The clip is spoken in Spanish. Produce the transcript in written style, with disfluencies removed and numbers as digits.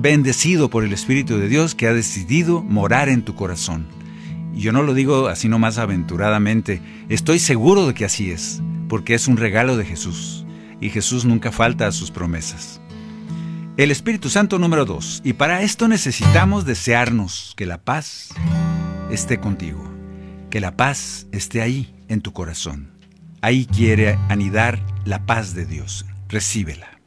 bendecido por el Espíritu de Dios que ha decidido morar en tu corazón. Y yo no lo digo así nomás aventuradamente, estoy seguro de que así es, porque es un regalo de Jesús, y Jesús nunca falta a sus promesas. El Espíritu Santo número 2, y para esto necesitamos desearnos que la paz esté contigo, que la paz esté ahí en tu corazón. Ahí quiere anidar la paz de Dios, recíbela.